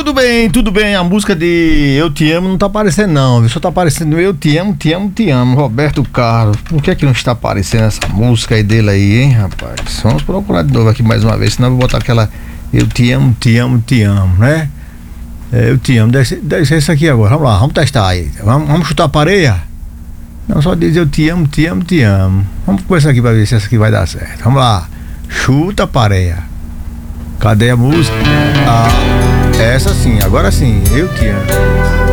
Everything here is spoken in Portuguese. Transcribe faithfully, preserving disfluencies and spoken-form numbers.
Tudo bem, tudo bem. A música de Eu Te Amo não tá aparecendo não, só tá aparecendo Eu Te Amo, Te Amo, Te Amo, Roberto Carlos. Por que é que não está aparecendo essa música aí dele aí, hein, rapaz? Vamos procurar de novo aqui mais uma vez, senão eu vou botar aquela Eu Te Amo, Te Amo, Te Amo, né? É, eu Te Amo, deve ser, deve ser isso aqui agora. Vamos lá, vamos testar aí. Vamos, vamos chutar a pareia? Não, só diz Eu Te Amo, Te Amo, Te Amo. Vamos começar aqui pra ver se essa aqui vai dar certo. Vamos lá, chuta a pareia. Cadê a música? Ah, essa sim, agora sim, Eu Te Amo.